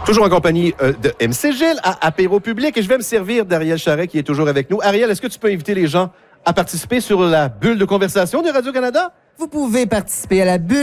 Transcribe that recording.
Toujours en compagnie de MC Gilles à Apéro Public et je vais me servir d'Ariel Charret qui est toujours avec nous. Ariel, est-ce que tu peux inviter les gens à participer sur la bulle de conversation de Radio-Canada? Vous pouvez participer à la bulle